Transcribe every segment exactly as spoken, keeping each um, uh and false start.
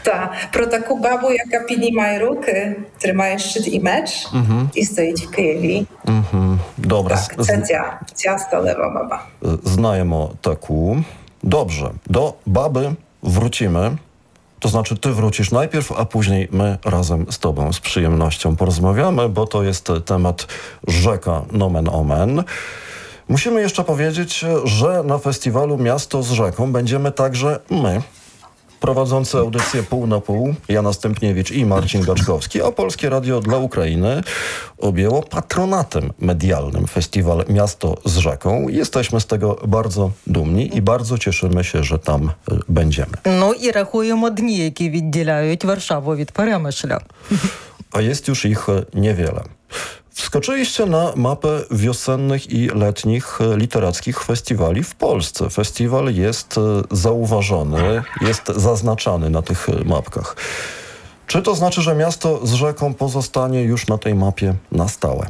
Та, про таку бабу, яка піднімає руки, тримає щит і меч угу. і стоїть в Києві. Угу. Добре. Так, це ця, ця сталева баба. Знаємо таку. Dobrze, do baby wrócimy. To znaczy ty wrócisz najpierw, a później my razem z tobą z przyjemnością porozmawiamy, bo to jest temat rzeka nomen omen. Musimy jeszcze powiedzieć, że na festiwalu Miasto z rzeką będziemy także my, prowadzący audycję Pół na Pół, Jana Stępniewicz i Marcin Gaczkowski, a Polskie Radio dla Ukrainy objęło patronatem medialnym festiwal Miasto z rzeką. Jesteśmy z tego bardzo dumni i bardzo cieszymy się, że tam będziemy. No i rachujemy dni, jakie відділяють Warszawę від Перемишля. A jest już ich niewiele. Wskoczyliście na mapę wiosennych i letnich literackich festiwali w Polsce. Festiwal jest zauważony, jest zaznaczany na tych mapkach. Czy to znaczy, że Miasto z rzeką pozostanie już na tej mapie na stałe?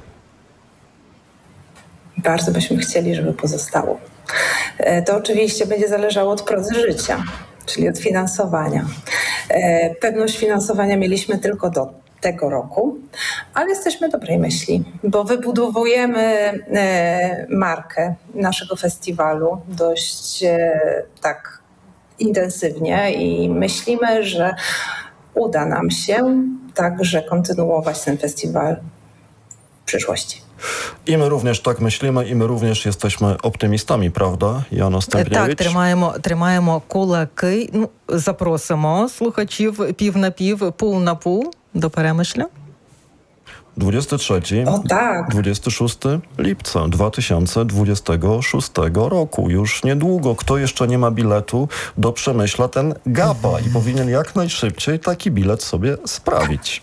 Bardzo byśmy chcieli, żeby pozostało. To oczywiście będzie zależało od prozy życia, czyli od finansowania. Pewność finansowania mieliśmy tylko do tego roku, ale jesteśmy dobrej myśli, bo wybudowujemy markę naszego festiwalu dość tak intensywnie i myślimy, że uda nam się także kontynuować ten festiwal w przyszłości. I my również tak myślimy, i my również jesteśmy optymistami, правда, Jano Stępniewicz? Так, тримаємо, тримаємо кулаки. Ну, запросимо слухачів пів на пів, пул на пул do Перемишля. dwudziestego trzeciego o, tak. dwudziestego szóstego lipca dwa tysiące dwudziestego szóstego roku. Już niedługo. Kto jeszcze nie ma biletu do Przemyśla, ten gapa i powinien jak najszybciej taki bilet sobie sprawić.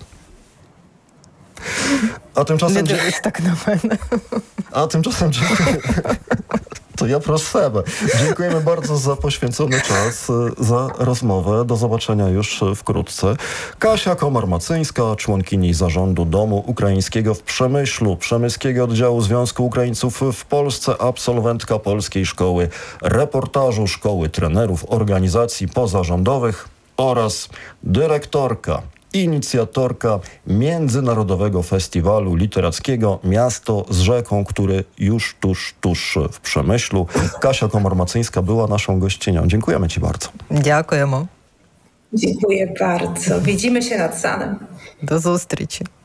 A tymczasem... Nie tak na мене. A tymczasem... To ja proszę Sebę. Dziękujemy bardzo za poświęcony czas, za rozmowę. Do zobaczenia już wkrótce. Kasia Komar-Macyńska, członkini zarządu Domu Ukraińskiego w Przemyślu, Przemyskiego Oddziału Związku Ukraińców w Polsce, absolwentka Polskiej Szkoły Reportażu, Szkoły Trenerów Organizacji Pozarządowych oraz dyrektorka, inicjatorka Międzynarodowego Festiwalu Literackiego Miasto z rzeką, który już tuż, tuż w Przemyślu. Kasia Komar-Macyńska była naszą gościnią. Dziękujemy ci bardzo. Дякуємо. Dziękuję bardzo. Widzimy się nad Sanem. До зустрічі.